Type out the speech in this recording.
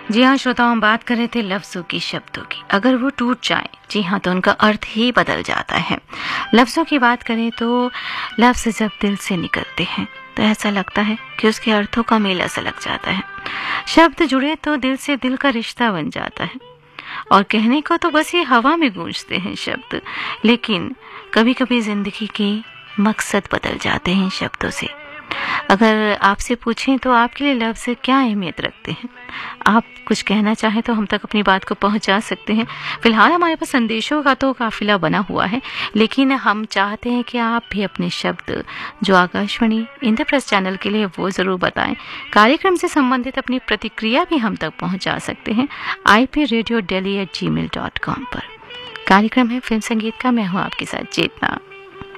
जी हाँ श्रोताओं, हम बात कर रहे थे लफ्ज़ों की, शब्दों की। अगर वो टूट जाएं, जी हाँ, तो उनका अर्थ ही बदल जाता है। लफ्ज़ों की बात करें तो लफ्ज़ जब दिल से निकलते हैं तो ऐसा लगता है कि उसके अर्थों का मेल ऐसा लग जाता है। शब्द जुड़े तो दिल से दिल का रिश्ता बन जाता है। और कहने को तो बस ये हवा में गूंजते हैं शब्द, लेकिन कभी कभी जिंदगी के मकसद बदल जाते हैं शब्दों से। अगर आपसे पूछें तो आपके लिए लफ्ज़ क्या अहमियत रखते हैं? आप कुछ कहना चाहें तो हम तक अपनी बात को पहुंचा सकते हैं। फिलहाल हमारे पास संदेशों का तो काफिला बना हुआ है, लेकिन हम चाहते हैं कि आप भी अपने शब्द जो आकाशवाणी इंद्रप्रस्थ चैनल के लिए वो ज़रूर बताएं। कार्यक्रम से संबंधित अपनी प्रतिक्रिया भी हम तक पहुंचा सकते हैं ipradio.delhi@gmail.com पर। कार्यक्रम है फिल्म संगीत का, मैं हूँ आपके साथ चेतना।